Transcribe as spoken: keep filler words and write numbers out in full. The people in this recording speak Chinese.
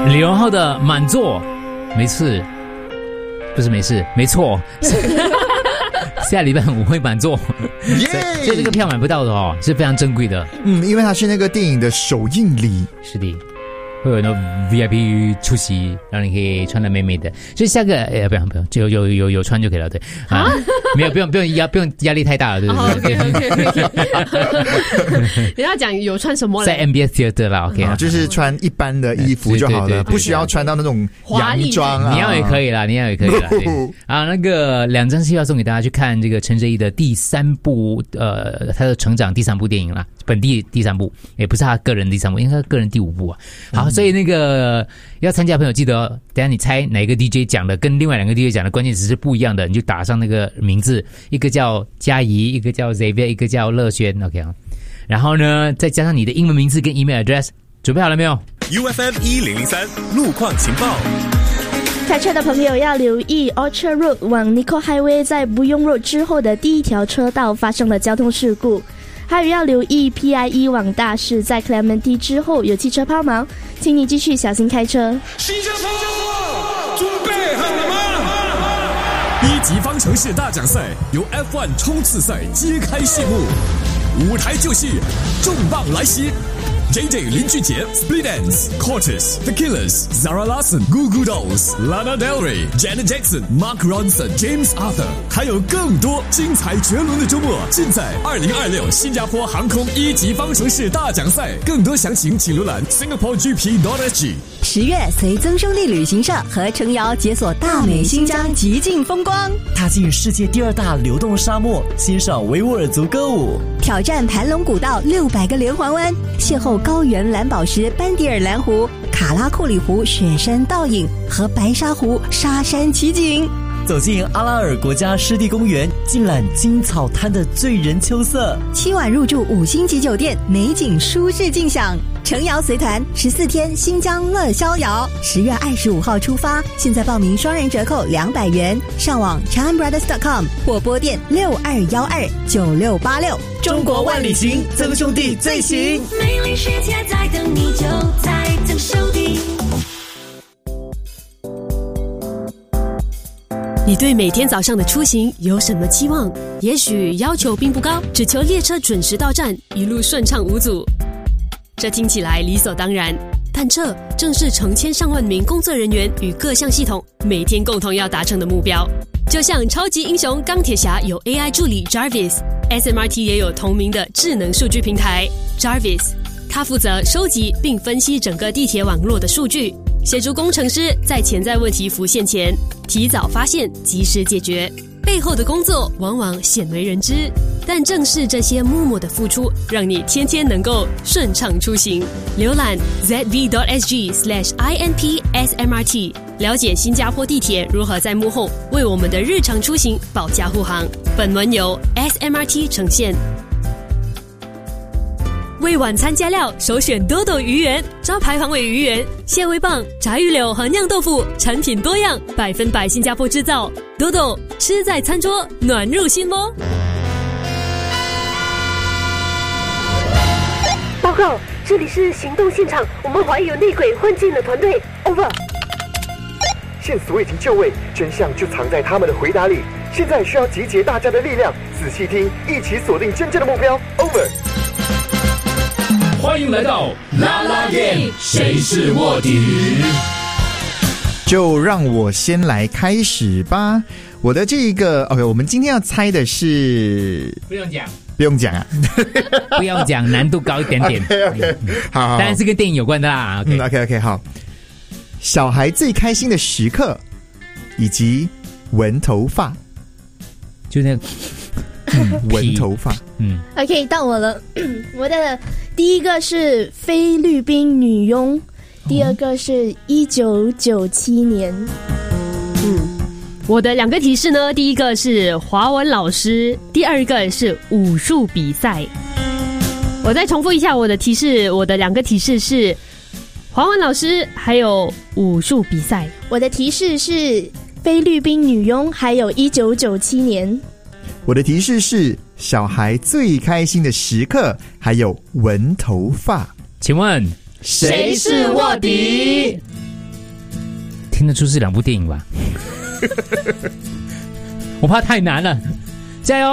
李荣浩的满座，没事，不是没事，没错。下礼拜五会满座， yeah! 所以这个票买不到的哦，是非常珍贵的。 嗯，因为它是那个电影的首映礼。 是的。会有很多 V I P 出席，让你可以穿得美美的。所以下个哎，不用不用，就有有有穿就可以了，对啊，没有不用不用压不用压力太大了，对不对？ 人家讲有穿什么在 M B S Theater 啦 ，OK 啊， 就是穿一般的衣服就好了，不需要穿到那种洋装啊。 你要也可以啦，你要也可以啦。啊，那个两张戏要送给大家去看这个陈哲艺的第三部，呃，他的成长第三部电影啦，本地第三部，也不是他个人第三部，应该是个人第五部啊。好。所以那个要参加的朋友记得、哦，等一下你猜哪个 D J 讲的跟另外两个 D J 讲的关键词是不一样的，你就打上那个名字，一个叫嘉怡，一个叫 Xavier， 一个叫乐轩 ，OK 啊。然后呢，再加上你的英文名字跟 email address， 准备好了没有 ？U F M 一零零三路况情报。 开车的朋友要留意 Orchard Road 往 Nicoll Highway 在不用 Road 之后的第一条车道发生了交通事故。还有要留意 P I E 往大市在 Clementi 之后有汽车抛锚，请你继续小心开车。 新加坡准备好了吗？ 一级方程式大奖赛由 F 一 冲刺赛揭开序幕，舞台就是重磅来袭。J J 林俊杰 Split Ends Cortez The Killers Zara Larsson Goo Goo Dolls Lana Del Rey Janet Jackson Mark Ronson James Arthur， 还有更多精彩绝伦的周末尽在二零二六新加坡航空一级方程式大奖赛。更多详情请浏览 Singapore G P dot S G。 十月随曾兄弟旅行社和程瑶解锁大美新疆极尽风光， 踏进世界第二大流动沙漠，欣赏维吾尔族歌舞， 挑战盘龙古道六百个连环弯，邂逅高原蓝宝石班迪尔蓝湖、卡拉库里湖雪山倒影和白沙湖沙山奇景， 走进阿拉尔国家湿地公园，尽览金草滩的醉人秋色。 七晚入住五星级酒店，美景舒适尽享。程瑶随团十四天新疆乐逍遥，十月二十五号出发，现在报名双人折扣两百元，上网 Chan Brothers dot com 或拨电六二一二九六八六。 中国万里行，曾兄弟最行。 美丽世界在等你，就在曾兄弟。 你对每天早上的出行有什么期望？也许要求并不高，只求列车准时到站，一路顺畅无阻。这听起来理所当然，但这正是成千上万名工作人员与各项系统每天共同要达成的目标。就像超级英雄钢铁侠有 A I 助理 Jarvis，S M R T 也有同名的智能数据平台 Jarvis， 它负责收集并分析整个地铁网络的数据，协助工程师在潜在问题浮现前提早发现，及时解决。背后的工作往往鲜为人知，但正是这些默默的付出，让你天天能够顺畅出行。浏览 z v dot s g slash i n p s m r t， 了解新加坡地铁如何在幕后为我们的日常出行保驾护航。本文由 S M R T 呈现。为晚餐加料，首选多多鱼圆，招牌防伪鱼圆、蟹味棒、炸鱼柳和酿豆腐，产品多样，百分百新加坡制造。多多吃在餐桌，暖入心窝。 报告，这里是行动现场，我们怀疑有内鬼混进了团队。Over。 线索已经就位，真相就藏在他们的回答里。现在需要集结大家的力量，仔细听，一起锁定真正的目标。Over。 欢迎来到啦啦 game， 谁是卧底？ 就让我先来开始吧。我的这个 OK， 我们今天要猜的是不用讲， 不用讲啊， 不用讲，难度高一点点。 OK OK， 好, 好， 当然是跟电影有关的啦。OK、 嗯、OK OK， 好。小孩最开心的时刻，以及闻头发， 就那个。 嗯，闻头发。 嗯 ，OK， 到我了。我的第一个是菲律宾女佣，第二个是一九九七年。 嗯，我的两个提示呢，第一个是华文老师，第二个是武术比赛。我再重复一下我的提示，我的两个提示是华文老师还有武术比赛。 我的提示是菲律宾女佣，还有一九九七年。 我的提示是小孩最开心的时刻，还有闻头发。 请问谁是卧底？ 听得出是两部电影吧？我怕太难了，加油！